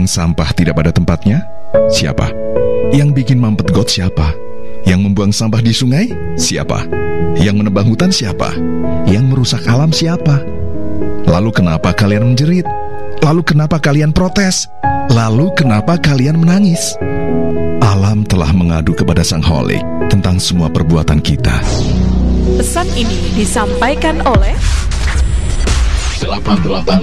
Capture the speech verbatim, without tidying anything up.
membuang sampah tidak pada tempatnya? Siapa? Yang bikin mampet got siapa? Yang membuang sampah di sungai? Siapa? Yang menebang hutan siapa? Yang merusak alam siapa? Lalu kenapa kalian menjerit? Lalu kenapa kalian protes? Lalu kenapa kalian menangis? Alam telah mengadu kepada Sang Holik tentang semua perbuatan kita. Pesan ini disampaikan oleh delapan puluh delapan